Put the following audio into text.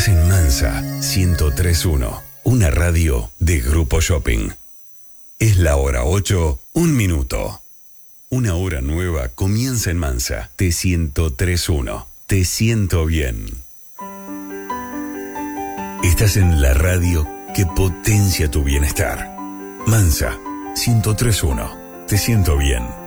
Estás en Mansa 103.1, una radio de Grupo Shopping. Es la hora 8, 1 minuto. Una hora nueva comienza en Mansa. T103.1. Te siento bien. Estás en la radio que potencia tu bienestar. Mansa 103.1. Te siento bien.